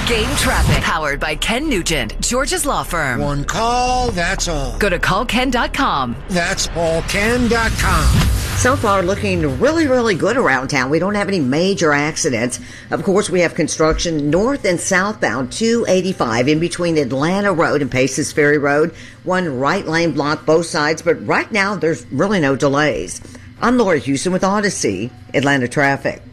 Game traffic. Powered by Ken Nugent, Georgia's law firm. One call, that's all. Go to callken.com. That's allken.com. So far, looking really, really good around town. We don't have any major accidents. Of course, we have construction north and southbound 285 in between Atlanta Road and Paces Ferry Road. One right lane blocked both sides, but right now there's really no delays. I'm Laura Houston with Odyssey, Atlanta Traffic.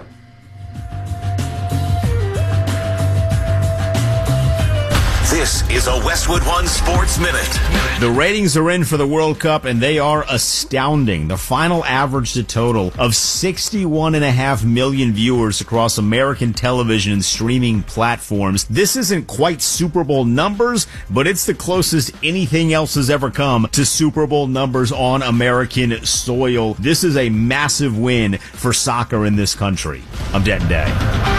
This is a Westwood One Sports Minute. The ratings are in for the World Cup, and they are astounding. The final averaged a total of 61.5 million viewers across American television and streaming platforms. This isn't quite Super Bowl numbers, but it's the closest anything else has ever come to Super Bowl numbers on American soil. This is a massive win for soccer in this country. I'm Denton Day.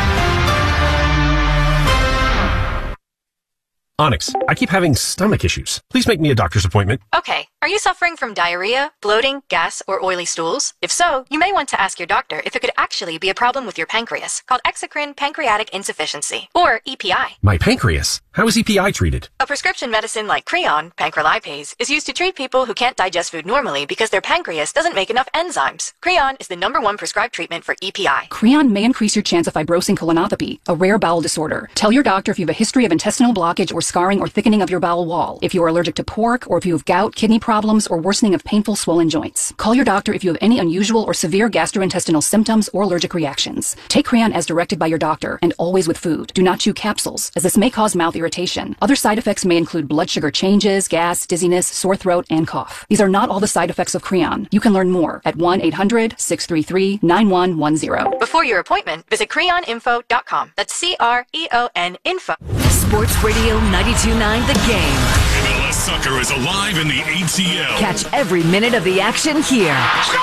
Onyx, I keep having stomach issues. Please make me a doctor's appointment. Okay. Are you suffering from diarrhea, bloating, gas, or oily stools? If so, you may want to ask your doctor if it could actually be a problem with your pancreas, called exocrine pancreatic insufficiency, or EPI. My pancreas? How is EPI treated? A prescription medicine like Creon, pancrelipase, is used to treat people who can't digest food normally because their pancreas doesn't make enough enzymes. Creon is the #1 prescribed treatment for EPI. Creon may increase your chance of fibrosing colonopathy, a rare bowel disorder. Tell your doctor if you have a history of intestinal blockage or scarring or thickening of your bowel wall, if you are allergic to pork, or if you have gout, kidney problems, or worsening of painful swollen joints. Call your doctor if you have any unusual or severe gastrointestinal symptoms or allergic reactions. Take Creon as directed by your doctor, and always with food. Do not chew capsules, as this may cause mouth irritation. Other side effects may include blood sugar changes, gas, dizziness, sore throat, and cough. These are not all the side effects of Creon. You can learn more at 1-800-633-9110. Before your appointment, visit creoninfo.com. That's CREON info. Sports Radio 92.9 The Game. MLS Soccer is alive in the ATL. Catch every minute of the action here.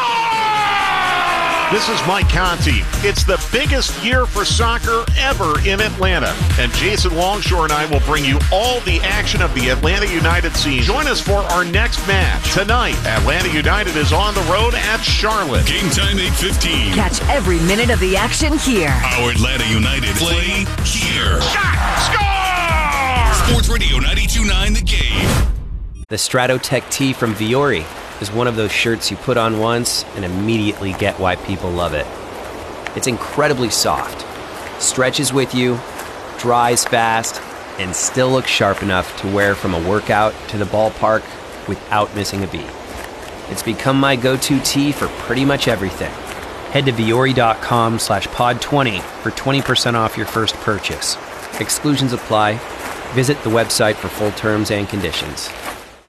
This is Mike Conti. It's the biggest year for soccer ever in Atlanta. And Jason Longshore and I will bring you all the action of the Atlanta United season. Join us for our next match. Tonight, Atlanta United is on the road at Charlotte. Game time 8:15. Catch every minute of the action here. Our Atlanta United play here. Shot! Score! Sports Radio 92.9 The Game. The Stratotech tee from Viore is one of those shirts you put on once and immediately get why people love it. It's incredibly soft, stretches with you, dries fast, and still looks sharp enough to wear from a workout to the ballpark without missing a beat. It's become my go-to tee for pretty much everything. Head to Viore.com/pod20 for 20% off your first purchase. Exclusions apply. Visit the website for full terms and conditions.